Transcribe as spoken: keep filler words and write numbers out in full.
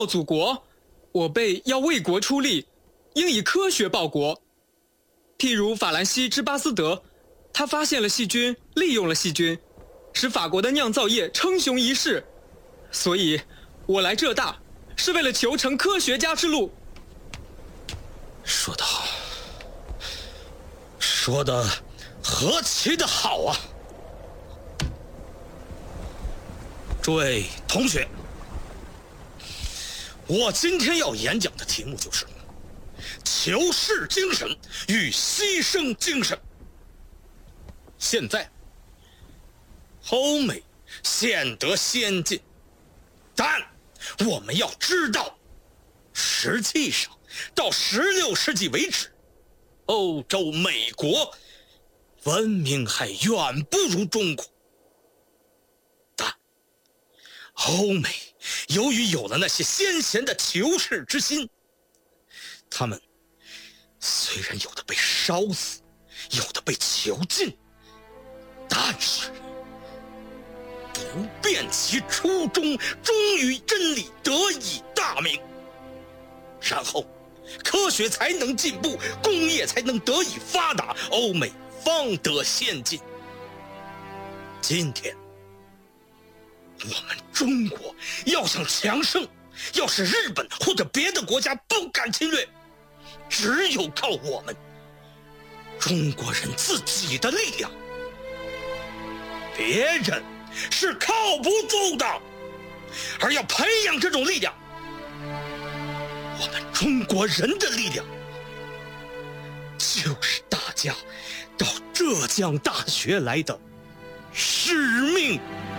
祖国，我辈要为国出力，应以科学报国。譬如法兰西之巴斯德，他发现了细菌，利用了细菌，使法国的酿造业称雄一世。所以，我来浙大是为了求成科学家之路。 说得好，说得何其的好啊！诸位同学，我今天要演讲的题目就是求是精神与牺牲精神。现在欧美显得先进，但我们要知道，实际上到十六世纪为止，欧洲、美国文明还远不如中国。但欧美由于有了那些先贤的求是之心，他们虽然有的被烧死，有的被囚禁，但是不变其初衷，忠于真理，得以大名。然后科学才能进步，工业才能得以发达，欧美方得先进。今天我们中国要想强盛，要使日本或者别的国家不敢侵略，只有靠我们中国人自己的力量。别人是靠不住的，而要培养这种力量，我们中国人的力量就是大家到浙江大学来的使命。